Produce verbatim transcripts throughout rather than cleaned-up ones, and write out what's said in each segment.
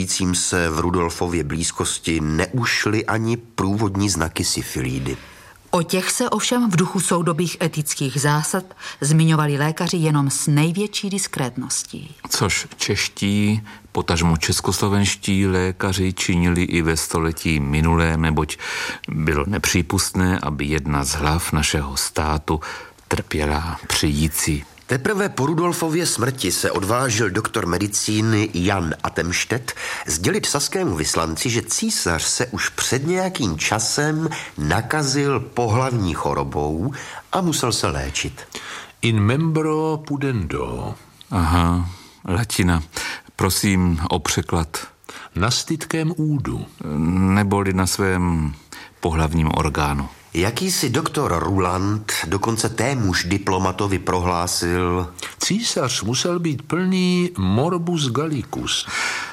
vyskytujícím se v Rudolfově blízkosti neušly ani průvodní znaky syfilidy. O těch se ovšem v duchu soudobých etických zásad zmiňovali lékaři jenom s největší diskrétností. Což čeští, potažmo českoslovenští lékaři činili i ve století minulém, neboť bylo nepřípustné, aby jedna z hlav našeho státu trpěla při jíci. Teprve po Rudolfově smrti se odvážil doktor medicíny Jan Attemstedt sdělit saskému vyslanci, že císař se už před nějakým časem nakazil pohlavní chorobou a musel se léčit. In membro pudendo. Aha, latina. Prosím o překlad. Na stytkém údu. Neboli na svém pohlavním orgánu. Jakýsi doktor Ruland dokonce témuž diplomatovi prohlásil: Císař musel být plný morbus gallicus.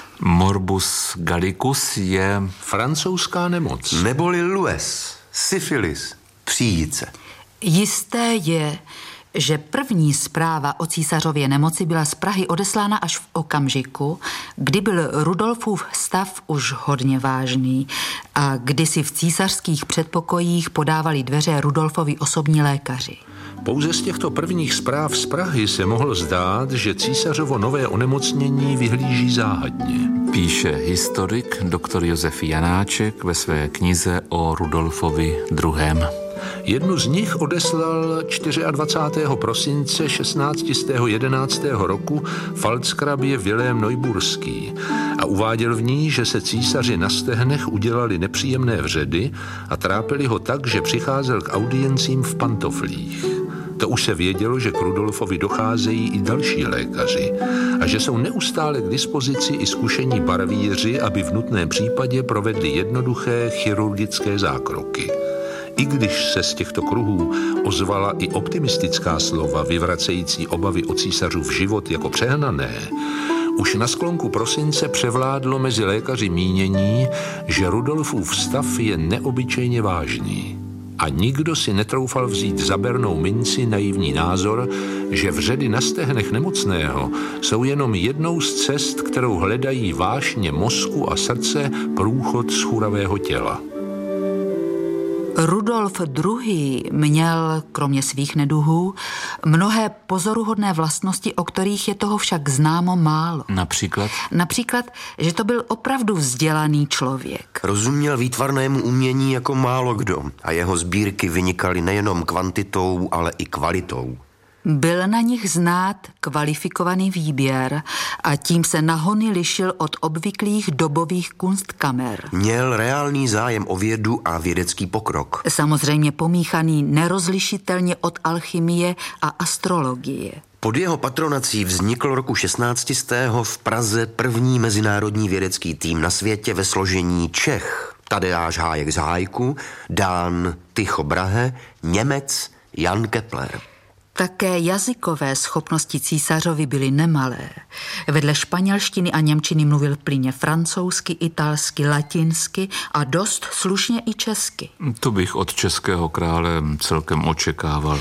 Morbus gallicus je francouzská nemoc. Neboli lues, syfilis, příjice. Jisté je, že první zpráva o císařově nemoci byla z Prahy odeslána až v okamžiku, kdy byl Rudolfův stav už hodně vážný a kdy si v císařských předpokojích podávali dveře Rudolfovi osobní lékaři. Pouze z těchto prvních zpráv z Prahy se mohlo zdát, že císařovo nové onemocnění vyhlíží záhadně. Píše historik doktor Josef Janáček ve své knize o Rudolfovi druhém. Jednu z nich odeslal dvacátého čtvrtého prosince šestnáct set jedenáctého roku Pfalzgrabě Vilém Neuburský a uváděl v ní, že se císaři na stehnech udělali nepříjemné vředy a trápili ho tak, že přicházel k audiencím v pantoflích. To už se vědělo, že k Rudolfovi docházejí i další lékaři a že jsou neustále k dispozici i zkušení barvíři, aby v nutném případě provedli jednoduché chirurgické zákroky. I když se z těchto kruhů ozvala i optimistická slova vyvracející obavy o císařův život jako přehnané, už na sklonku prosince převládlo mezi lékaři mínění, že Rudolfův stav je neobyčejně vážný. A nikdo si netroufal vzít za bernou minci naivní názor, že vředy na stehnech nemocného jsou jenom jednou z cest, kterou hledají vášně mozku a srdce průchod schuravého těla. Rudolf druhý. měl, kromě svých neduhů, mnohé pozoruhodné vlastnosti, o kterých je toho však známo málo. Například? Například, že to byl opravdu vzdělaný člověk. Rozuměl výtvarnému umění jako málo kdo a jeho sbírky vynikaly nejenom kvantitou, ale i kvalitou. Byl na nich znát kvalifikovaný výběr a tím se nahony lišil od obvyklých dobových kunstkamer. Měl reálný zájem o vědu a vědecký pokrok. Samozřejmě pomíchaný nerozlišitelně od alchymie a astrologie. Pod jeho patronací vznikl roku šestnáct set v Praze první mezinárodní vědecký tým na světě ve složení Čech Tadeáš Hájek z Hájku, Dán Tycho Brahe, Němec Jan Kepler. Také jazykové schopnosti císařovi byly nemalé. Vedle španělštiny a němčiny mluvil plynně francouzsky, italsky, latinsky a dost slušně i česky. To bych od českého krále celkem očekával.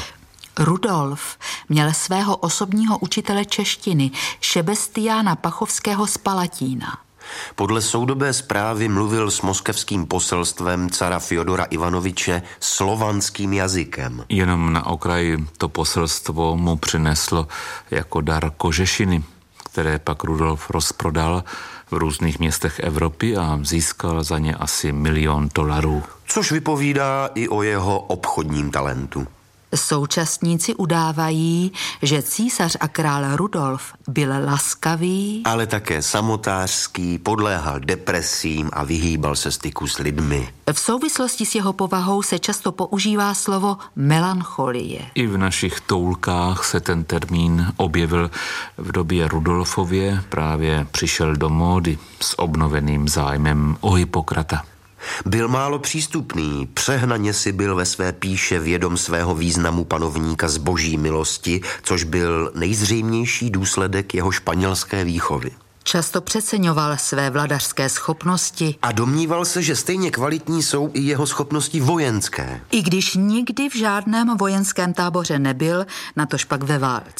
Rudolf měl svého osobního učitele češtiny, Šebestiána Pachovského z Palatína. Podle soudobé zprávy mluvil s moskevským poselstvem cara Fjodora Ivanoviče slovanským jazykem. Jenom na okraji to poselstvo mu přineslo jako dar kožešiny, které pak Rudolf rozprodal v různých městech Evropy a získal za ně asi milion dolarů. Což vypovídá i o jeho obchodním talentu. Současníci udávají, že císař a král Rudolf byl laskavý, ale také samotářský, podléhal depresím a vyhýbal se styku s lidmi. V souvislosti s jeho povahou se často používá slovo melancholie. I v našich toulkách se ten termín objevil v době Rudolfově, právě přišel do módy s obnoveným zájmem o Hippokrata. Byl málo přístupný, přehnaně si byl ve své píše vědom svého významu panovníka z boží milosti, což byl nejzřejmější důsledek jeho španělské výchovy. Často přeceňoval své vladařské schopnosti a domníval se, že stejně kvalitní jsou i jeho schopnosti vojenské. I když nikdy v žádném vojenském táboře nebyl, natož pak ve válce.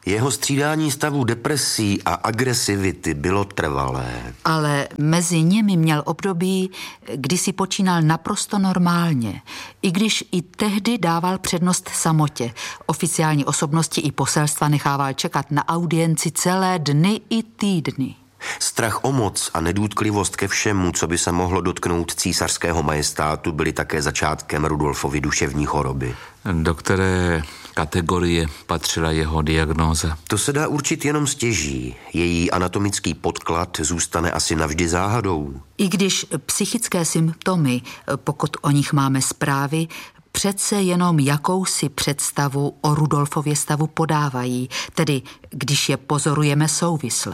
Jeho střídání stavů depresí a agresivity bylo trvalé. Ale mezi nimi měl období, kdy si počínal naprosto normálně, i když i tehdy dával přednost samotě. Oficiální osobnosti i poselstva nechával čekat na audienci celé dny i týdny. Strach o moc a nedůtklivost ke všemu, co by se mohlo dotknout císařského majestátu, byly také začátkem Rudolfovy duševní choroby. Do které kategorie patřila jeho diagnóza? To se dá určit jenom stěží. Její anatomický podklad zůstane asi navždy záhadou. I když psychické symptomy, pokud o nich máme zprávy, přece jenom jakousi představu o Rudolfově stavu podávají, tedy když je pozorujeme souvisle.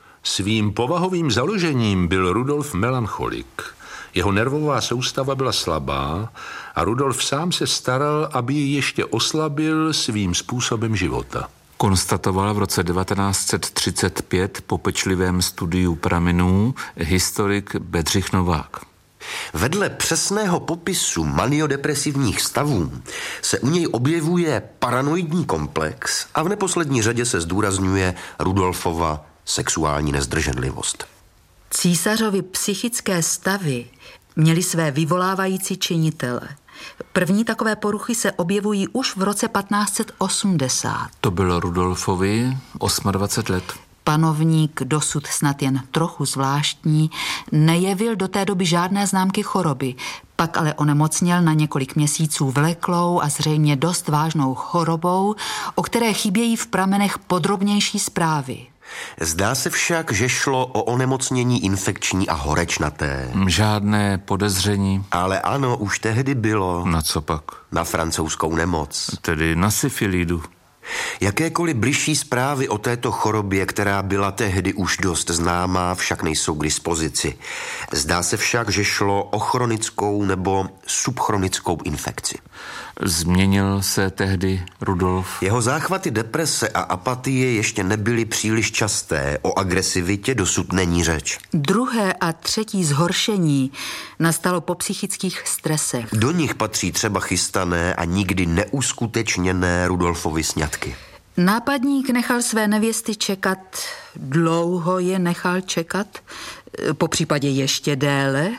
Svým povahovým založením byl Rudolf melancholik. Jeho nervová soustava byla slabá a Rudolf sám se staral, aby ji ještě oslabil svým způsobem života. Konstatoval v roce devatenáct set třicet pět po pečlivém studiu pramenů historik Bedřich Novák. Vedle přesného popisu maniodepresivních stavů se u něj objevuje paranoidní komplex a v neposlední řadě se zdůrazňuje Rudolfova sexuální nezdrženlivost. Císařovi psychické stavy měly své vyvolávající činitele. První takové poruchy se objevují už v roce patnáct set osmdesát. To bylo Rudolfovi dvacet osm let. Panovník, dosud snad jen trochu zvláštní, nejevil do té doby žádné známky choroby, pak ale onemocněl na několik měsíců vleklou a zřejmě dost vážnou chorobou, o které chybějí v pramenech podrobnější zprávy. Zdá se však, že šlo o onemocnění infekční a horečnaté. Žádné podezření. Ale ano, už tehdy bylo. Na co pak? Na francouzskou nemoc. Tedy na syfilidu. Jakékoliv bližší zprávy o této chorobě, která byla tehdy už dost známá, však nejsou k dispozici. Zdá se však, že šlo o chronickou nebo subchronickou infekci. Změnil se tehdy Rudolf? Jeho záchvaty deprese a apatie ještě nebyly příliš časté. O agresivitě dosud není řeč. Druhé a třetí zhoršení nastalo po psychických stresech. Do nich patří třeba chystané a nikdy neuskutečněné Rudolfovy sňatky. Nápadník nechal své nevěsty čekat, dlouho je nechal čekat, po případě ještě déle,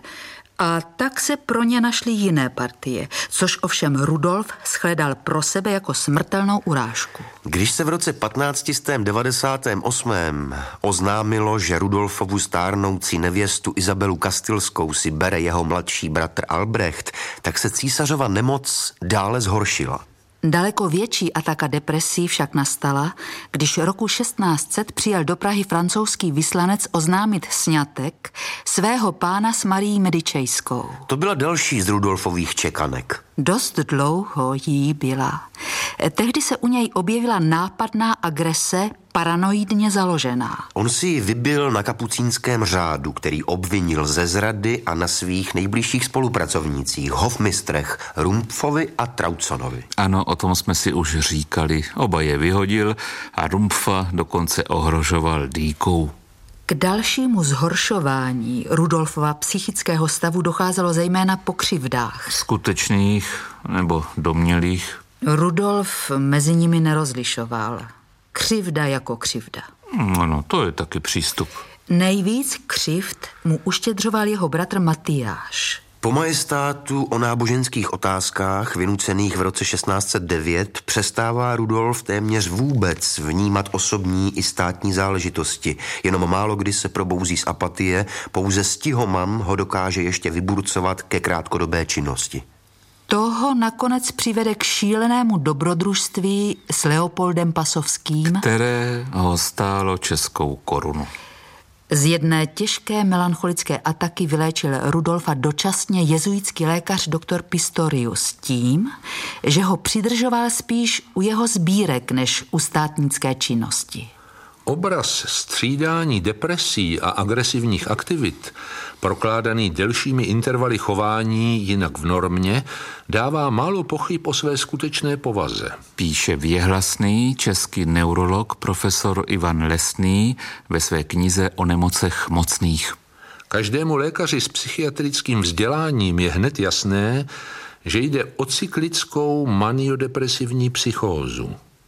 a tak se pro ně našly jiné partie, což ovšem Rudolf shledal pro sebe jako smrtelnou urážku. Když se v roce patnáct set devadesát osm oznámilo, že Rudolfovu stárnoucí nevěstu Izabelu Kastilskou si bere jeho mladší bratr Albrecht, tak se císařova nemoc dále zhoršila. Daleko větší ataka depresí však nastala, když roku šestnáct set přijel do Prahy francouzský vyslanec oznámit sňatek svého pána s Marií Medičejskou. To byla další z Rudolfových čekanek. Dost dlouho jí byla. Tehdy se u něj objevila nápadná agrese, paranoidně založená. On si ji vybil na kapucínském řádu, který obvinil ze zrady, a na svých nejbližších spolupracovnících, hofmistrech Rumpfovi a Trautsonovi. Ano, o tom jsme si už říkali. Oba je vyhodil a Rumpfa dokonce ohrožoval dýkou. K dalšímu zhoršování Rudolfova psychického stavu docházelo zejména po křivdách. Skutečných nebo domnělých? Rudolf mezi nimi nerozlišoval. Křivda jako křivda. Ano, to je taky přístup. Nejvíc křivd mu uštědřoval jeho bratr Matyáš. Po majestátu o náboženských otázkách vynucených v roce šestnáct set devět přestává Rudolf téměř vůbec vnímat osobní i státní záležitosti. Jenom málo kdy se probouzí z apatie, pouze stihomam ho dokáže ještě vyburcovat ke krátkodobé činnosti. Toho nakonec přivede k šílenému dobrodružství s Leopoldem Pasovským, které ho stálo českou korunu. Z jedné těžké melancholické ataky vyléčil Rudolfa dočasně jezuitský lékař doktor Pistorius tím, že ho přidržoval spíš u jeho sbírek než u státnické činnosti. Obraz střídání depresí a agresivních aktivit, prokládaný delšími intervaly chování jinak v normě, dává málo pochyb o své skutečné povaze. Píše věhlasný český neurolog profesor Ivan Lesný ve své knize o nemocech mocných. Každému lékaři s psychiatrickým vzděláním je hned jasné, že jde o cyklickou maniodepresivní psychózu.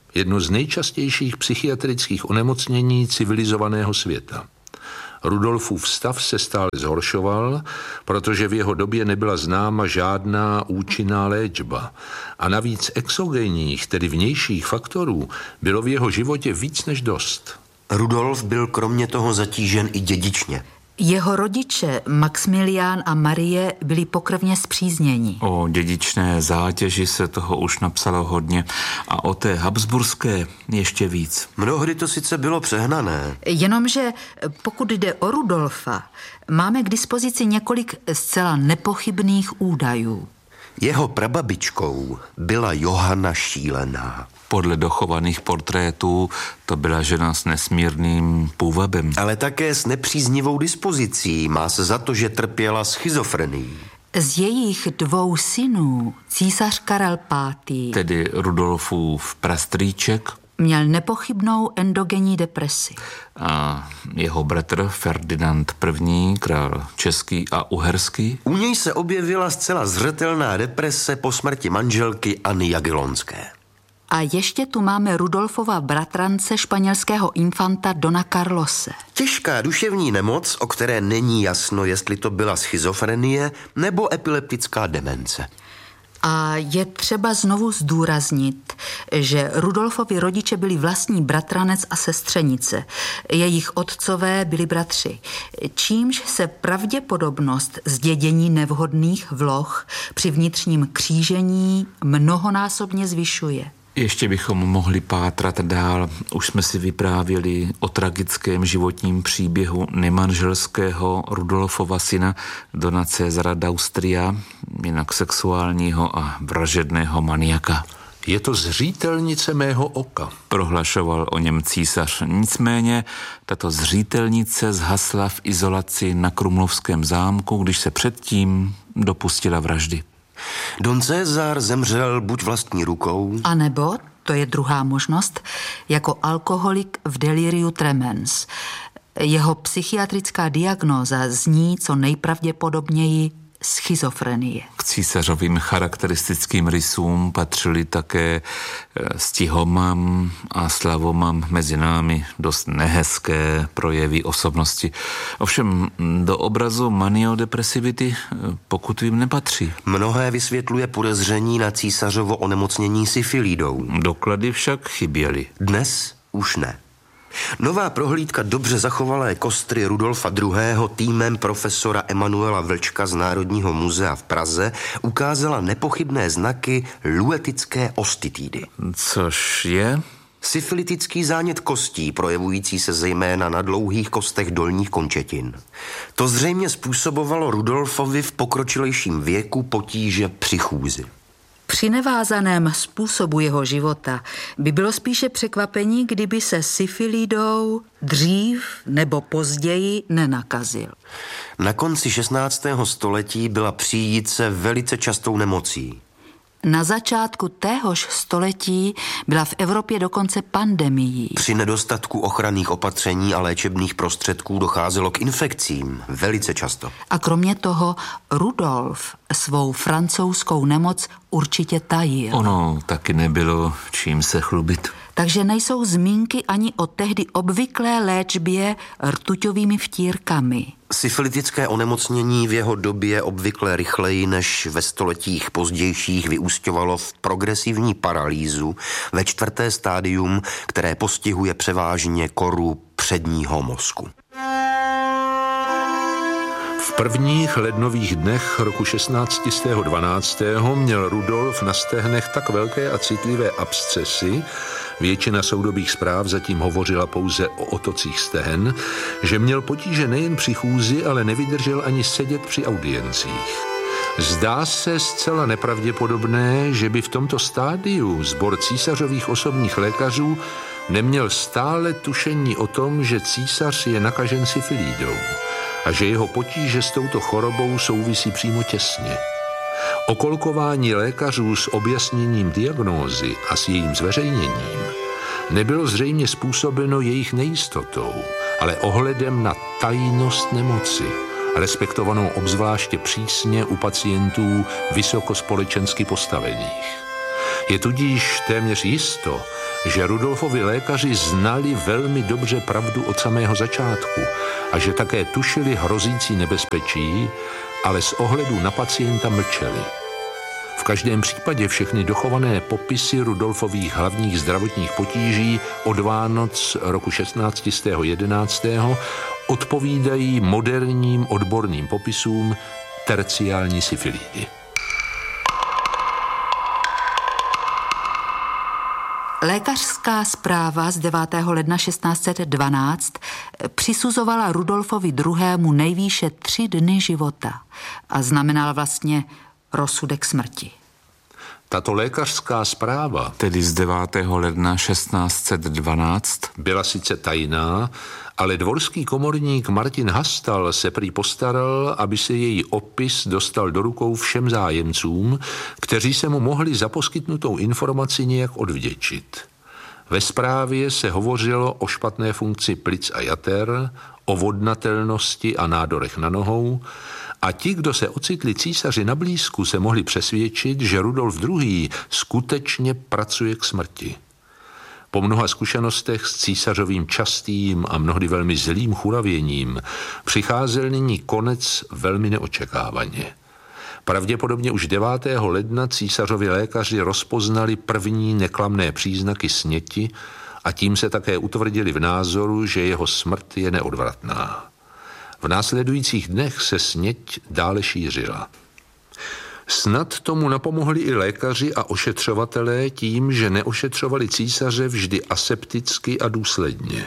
jedno z nejčastějších psychiatrických onemocnění civilizovaného světa. Rudolfův stav se stále zhoršoval, protože v jeho době nebyla známa žádná účinná léčba. A navíc exogenních, tedy vnějších faktorů, bylo v jeho životě víc než dost. Rudolf byl kromě toho zatížen i dědičně. Jeho rodiče Maxmilián a Marie byli pokrvně spřízněni. O dědičné zátěži se toho už napsalo hodně a o té habsburské ještě víc. Mnohdy to sice bylo přehnané. Jenomže pokud jde o Rudolfa, máme k dispozici několik zcela nepochybných údajů. Jeho prababičkou byla Johana Šílená. Podle dochovaných portrétů to byla žena s nesmírným půvabem. Ale také s nepříznivou dispozicí. Má se za to, že trpěla schizofrenií. Z jejich dvou synů císař Karel pátý, tedy Rudolfův prastrýček, měl nepochybnou endogenní depresi. A jeho bratr Ferdinand I., král český a uherský. U něj se objevila zcela zřetelná deprese po smrti manželky Anny Jagellonské. A ještě tu máme Rudolfova bratrance španělského infanta Dona Carlose. Těžká duševní nemoc, o které není jasno, jestli to byla schizofrenie nebo epileptická demence. A je třeba znovu zdůraznit, že Rudolfovi rodiče byli vlastní bratranec a sestřenice. Jejich otcové byli bratři, čímž se pravděpodobnost zdědění nevhodných vloh při vnitřním křížení mnohonásobně zvyšuje. Ještě bychom mohli pátrat dál. Už jsme si vyprávěli o tragickém životním příběhu nemanželského Rudolfova syna Dona Césara d'Austria, jinak sexuálního a vražedného maniaka. Je to zřítelnice mého oka, prohlašoval o něm císař. Nicméně tato zřítelnice zhasla v izolaci na Krumlovském zámku, když se předtím dopustila vraždy. Don César zemřel buď vlastní rukou, a nebo, to je druhá možnost, jako alkoholik v deliriu tremens. Jeho psychiatrická diagnóza zní co nejpravděpodobněji schizofrenie. K císařovým charakteristickým rysům patřily také stihomam a slavomam, mezi námi dost nehezké projevy osobnosti. Ovšem do obrazu maniodepresivity, pokud vím, nepatří. Mnohé vysvětluje podezření na císařovo onemocnění syfilidou. Doklady však chyběly. Dnes už ne. Nová prohlídka dobře zachovalé kostry Rudolfa druhého. týmem profesora Emanuela Vlčka z Národního muzea v Praze ukázala nepochybné znaky luetické ostitidy. Což je? Syfilitický zánět kostí, projevující se zejména na dlouhých kostech dolních končetin. To zřejmě způsobovalo Rudolfovi v pokročilejším věku potíže při chůzi. Při nevázaném způsobu jeho života by bylo spíše překvapení, kdyby se syfilidou dřív nebo později nenakazil. Na konci šestnáctého století byla příjice velice častou nemocí. Na začátku téhož století byla v Evropě dokonce pandemií. Při nedostatku ochranných opatření a léčebných prostředků docházelo k infekcím velice často. A kromě toho Rudolf svou francouzskou nemoc určitě tajil. Ono taky nebylo čím se chlubit. Takže nejsou zmínky ani o tehdy obvyklé léčbě rtuťovými vtírkami. Syfilitické onemocnění v jeho době obvykle rychleji než ve stoletích pozdějších vyúsťovalo v progresivní paralýzu ve čtvrté stádium, které postihuje převážně koru předního mozku. V prvních lednových dnech roku šestnáct set dvanáct měl Rudolf na stehnech tak velké a citlivé abscesy, většina soudobých zpráv zatím hovořila pouze o otocích stehen, že měl potíže nejen při chůzi, ale nevydržel ani sedět při audiencích. Zdá se zcela nepravděpodobné, že by v tomto stádiu sbor císařových osobních lékařů neměl stále tušení o tom, že císař je nakažen syfilidou a že jeho potíže s touto chorobou souvisí přímo těsně. Okolkování lékařů s objasněním diagnózy a s jejím zveřejněním nebylo zřejmě způsobeno jejich nejistotou, ale ohledem na tajnost nemoci, respektovanou obzvláště přísně u pacientů vysokospolečensky postavených. Je tudíž téměř jisto, že Rudolfovi lékaři znali velmi dobře pravdu od samého začátku a že také tušili hrozící nebezpečí, ale z ohledu na pacienta mlčeli. V každém případě všechny dochované popisy Rudolfových hlavních zdravotních potíží od Vánoc roku šestnáct set jedenáct odpovídají moderním odborným popisům terciální syfilidy. Lékařská zpráva z devátého ledna šestnáct set dvanáct přisuzovala Rudolfovi druhému nejvýše tři dny života a znamenala vlastně rozsudek smrti. Tato lékařská zpráva, tedy z devátého ledna šestnáct set dvanáct, byla sice tajná, ale dvorský komorník Martin Hastal se prý postaral, aby se její opis dostal do rukou všem zájemcům, kteří se mu mohli za poskytnutou informaci nějak odvděčit. Ve zprávě se hovořilo o špatné funkci plic a jater, o vodnatelnosti a nádorech na nohou, a ti, kdo se ocitli císaři na blízku, se mohli přesvědčit, že Rudolf druhý. skutečně pracuje k smrti. Po mnoha zkušenostech s císařovým častým a mnohdy velmi zlým churavěním přicházel nyní konec velmi neočekávaně. Pravděpodobně už devátého ledna císařovi lékaři rozpoznali první neklamné příznaky sněti a tím se také utvrdili v názoru, že jeho smrt je neodvratná. V následujících dnech se sněť dále šířila. Snad tomu napomohli i lékaři a ošetřovatelé tím, že neošetřovali císaře vždy asepticky a důsledně.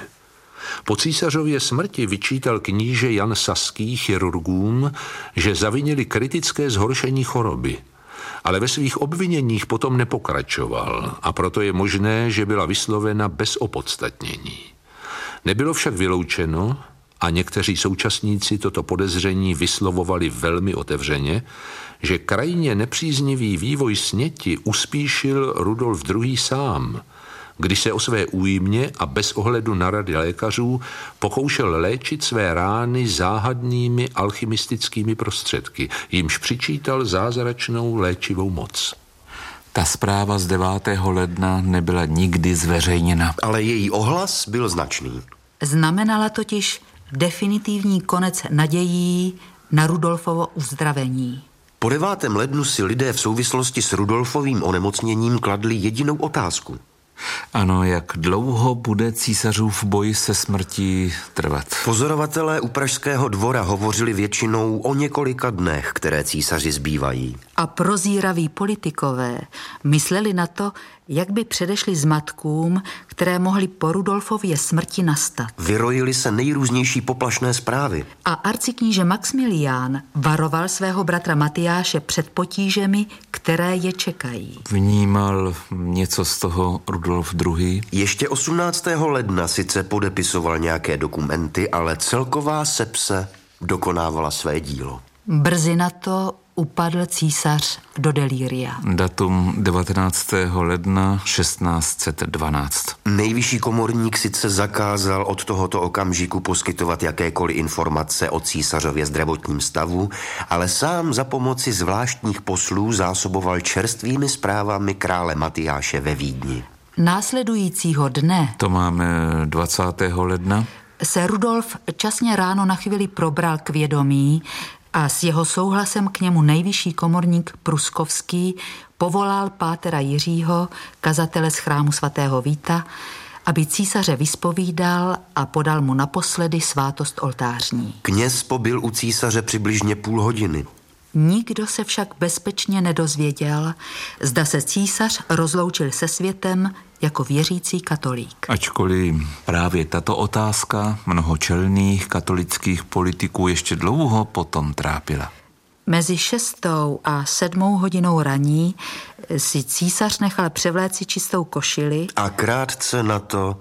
Po císařově smrti vyčítal kníže Jan Saský chirurgům, že zavinili kritické zhoršení choroby, ale ve svých obviněních potom nepokračoval a proto je možné, že byla vyslovena bez opodstatnění. Nebylo však vyloučeno, a někteří současníci toto podezření vyslovovali velmi otevřeně, že krajně nepříznivý vývoj sněti uspíšil Rudolf druhý. sám, když se o své újmě a bez ohledu na rady lékařů pokoušel léčit své rány záhadnými alchymistickými prostředky, jimž přičítal zázračnou léčivou moc. Ta zpráva z devátého ledna nebyla nikdy zveřejněna. Ale její ohlas byl značný. Znamenala totiž definitivní konec nadějí na Rudolfovo uzdravení. Po devátém lednu si lidé v souvislosti s Rudolfovým onemocněním kladli jedinou otázku. Ano, jak dlouho bude císařův boj se smrtí trvat? Pozorovatelé u pražského dvora hovořili většinou o několika dnech, které císaři zbývají. A prozíraví politikové mysleli na to, jak by předešli zmatkům, které mohly po Rudolfově smrti nastat. Vyrojily se nejrůznější poplašné zprávy. A arcikníže Maxmilián varoval svého bratra Matyáše před potížemi, které je čekají. Vnímal něco z toho Rudolf druhý. Ještě osmnáctého ledna sice podepisoval nějaké dokumenty, ale celková sepse dokonávala své dílo. Brzy na to upadl císař do delíria. Datum devatenáctého ledna šestnáct set dvanáct. Nejvyšší komorník sice zakázal od tohoto okamžiku poskytovat jakékoliv informace o císařově zdravotním stavu, ale sám za pomoci zvláštních poslů zásoboval čerstvými zprávami krále Matyáše ve Vídni. Následujícího dne, to máme dvacátého ledna, se Rudolf časně ráno na chvíli probral k vědomí a s jeho souhlasem k němu nejvyšší komorník Pruskovský povolal pátera Jiřího, kazatele z chrámu svatého Víta, aby císaře vyspovídal a podal mu naposledy svátost oltářní. Kněz pobyl u císaře přibližně půl hodiny. Nikdo se však bezpečně nedozvěděl, zda se císař rozloučil se světem jako věřící katolík. Ačkoliv právě tato otázka mnoho čelných katolických politiků ještě dlouho potom trápila. Mezi šestou a sedmou hodinou raní si císař nechal převléci čistou košili a krátce na to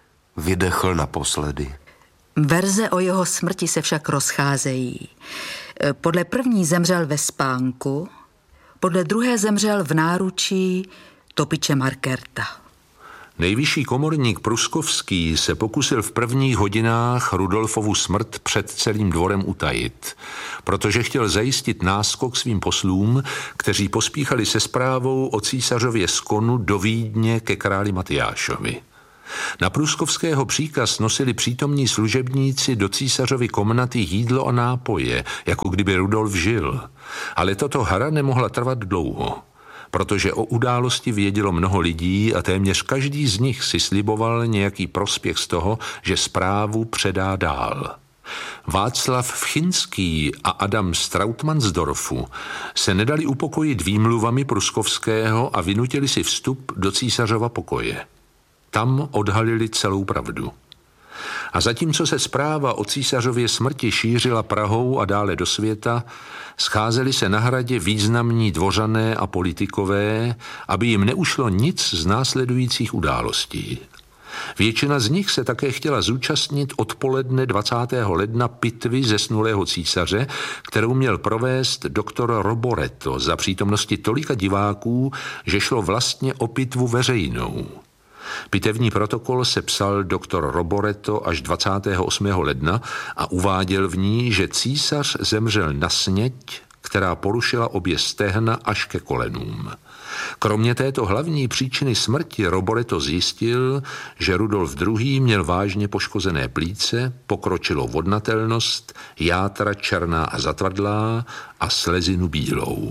vydechl naposledy. Verze o jeho smrti se však rozcházejí. Podle první zemřel ve spánku, podle druhé zemřel v náručí topiče Markerta. Nejvyšší komorník Pruskovský se pokusil v prvních hodinách Rudolfovu smrt před celým dvorem utajit, protože chtěl zajistit náskok svým poslům, kteří pospíchali se zprávou o císařově skonu do Vídně ke králi Matyášovi. Na Pruskovského příkaz nosili přítomní služebníci do císařovy komnaty jídlo a nápoje, jako kdyby Rudolf žil. Ale tato hra nemohla trvat dlouho, protože o události vědělo mnoho lidí a téměř každý z nich si sliboval nějaký prospěch z toho, že zprávu předá dál. Václav Vchinský a Adam z Trautmannsdorfu se nedali upokojit výmluvami Pruskovského a vynutili si vstup do císařova pokoje. Tam odhalili celou pravdu. A zatímco se zpráva o císařově smrti šířila Prahou a dále do světa, scházeli se na hradě významní dvořané a politikové, aby jim neušlo nic z následujících událostí. Většina z nich se také chtěla zúčastnit odpoledne dvacátého ledna pitvy zesnulého císaře, kterou měl provést doktor Roboreto za přítomnosti tolika diváků, že šlo vlastně o pitvu veřejnou. Pitevní protokol se psal doktor Roboreto až dvacátého osmého ledna a uváděl v ní, že císař zemřel na sněď, která porušila obě stehna až ke kolenům. Kromě této hlavní příčiny smrti Roboreto zjistil, že Rudolf druhý. Měl vážně poškozené plíce, pokročilou vodnatelnost, játra černá a zatvrdlá a slezinu bílou.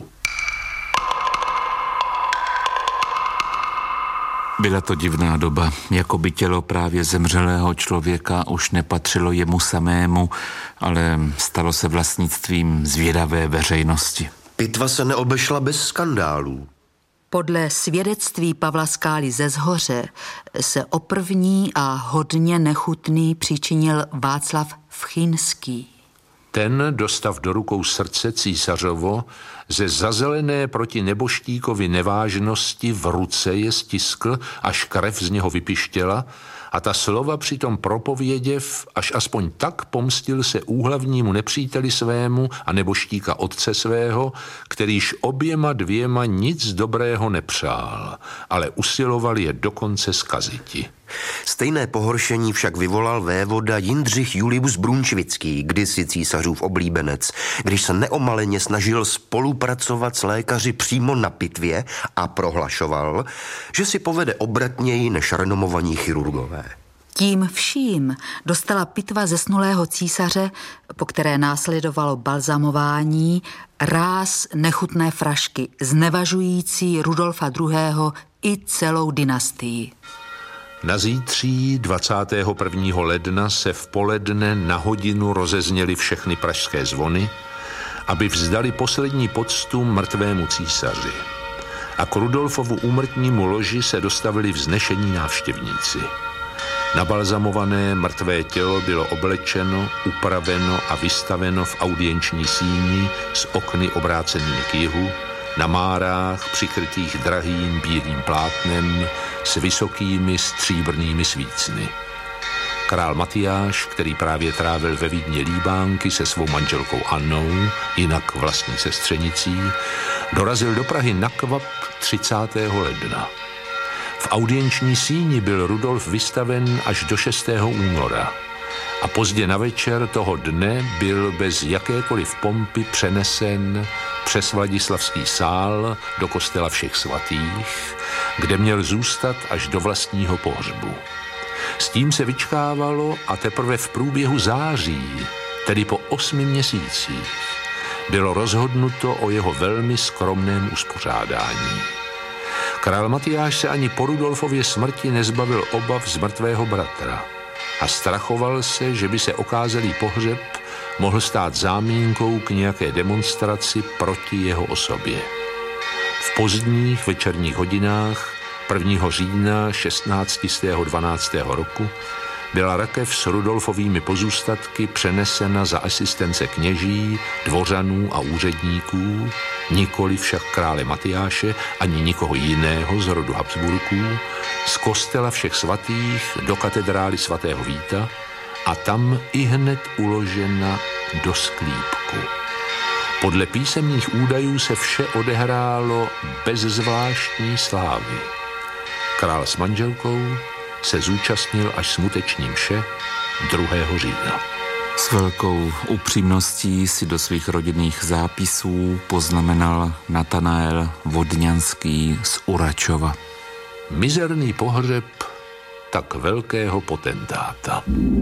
Byla to divná doba, jako by tělo právě zemřelého člověka už nepatřilo jemu samému, ale stalo se vlastnictvím zvědavé veřejnosti. Pitva se neobešla bez skandálů. Podle svědectví Pavla Skály ze Zhoře se o první a hodně nechutný přičinil Václav Vchinský. Ten, dostav do rukou srdce císařovo, ze zazelené proti neboštíkovi nevážnosti v ruce je stiskl, až krev z něho vypištěla, a ta slova přitom propověděv, až aspoň tak pomstil se úhlavnímu nepříteli svému a neboštíka otce svého, kterýž oběma dvěma nic dobrého nepřál, ale usiloval je dokonce zkaziti. Stejné pohoršení však vyvolal vévoda Jindřich Julius Brunšvický, kdysi císařův oblíbenec, když se neomaleně snažil spolupracovat s lékaři přímo na pitvě a prohlašoval, že si povede obratněji než renomovaní chirurgové. Tím vším dostala pitva zesnulého císaře, po které následovalo balzamování, ráz nechutné frašky, znevažující Rudolfa druhého. i celou dynastii. Na zítří dvacátého prvního ledna se v poledne na hodinu rozezněly všechny pražské zvony, aby vzdali poslední poctu mrtvému císaři. A k Rudolfovu úmrtnímu loži se dostavili vznešení návštěvníci. Nabalzamované mrtvé tělo bylo oblečeno, upraveno a vystaveno v audienční síni s okny obrácenými k jihu, na márách přikrytých drahým bílým plátnem s vysokými stříbrnými svícny. Král Matyáš, který právě trávil ve Vídni líbánky se svou manželkou Annou, jinak vlastní sestřenicí, dorazil do Prahy na kvap třicátého ledna. V audienční síni byl Rudolf vystaven až do šestého února a pozdě na večer toho dne byl bez jakékoliv pompy přenesen přes Vladislavský sál do kostela Všech svatých, kde měl zůstat až do vlastního pohřbu. S tím se vyčkávalo a teprve v průběhu září, tedy po osmi měsících, bylo rozhodnuto o jeho velmi skromném uspořádání. Král Matyáš se ani po Rudolfově smrti nezbavil obav z mrtvého bratra a strachoval se, že by se okázalý pohřeb mohl stát zámínkou k nějaké demonstraci proti jeho osobě. V pozdních večerních hodinách prvního října šestnáctistého dvanáctého roku byla rakev s Rudolfovými pozůstatky přenesena za asistence kněží, dvořanů a úředníků, nikoli však krále Matyáše ani nikoho jiného z rodu Habsburků, z kostela Všech svatých do katedrály svatého Víta a tam ihned uložena do sklípku. Podle písemných údajů se vše odehrálo bez zvláštní slávy. Král s manželkou se zúčastnil až smuteční mše druhého října. S velkou upřímností si do svých rodinných zápisů poznamenal Natanael Vodňanský z Uračova. Mizerný pohřeb tak velkého potentáta.